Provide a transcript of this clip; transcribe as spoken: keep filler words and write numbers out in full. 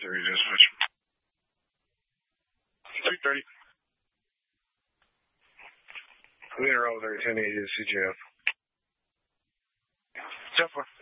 three, dispatch. three thirty. Leader over there, ten eighty to C J F. ten four.